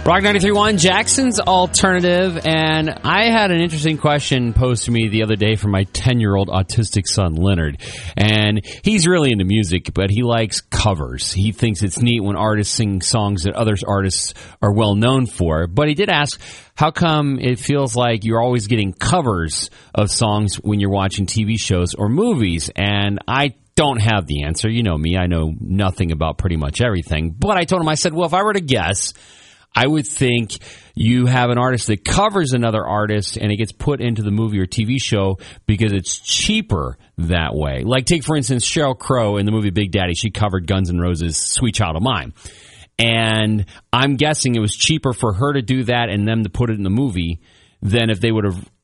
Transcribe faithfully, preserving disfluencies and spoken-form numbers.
Rock ninety-three point one, Jackson's Alternative, and I had an interesting question posed to me the other day from my ten-year-old autistic son, Leonard, and he's really into music, but he likes covers. He thinks it's neat when artists sing songs that other artists are well known for, but he did ask, how come it feels like you're always getting covers of songs when you're watching T V shows or movies? And I don't have the answer. You know me, I know nothing about pretty much everything, but I told him, I said, well, if I were to guess, I would think you have an artist that covers another artist and it gets put into the movie or T V show because it's cheaper that way. Like, take, for instance, Sheryl Crow in the movie Big Daddy. She covered Guns N' Roses' Sweet Child of Mine. And I'm guessing it was cheaper for her to do that and them to put it in the movie than if they would have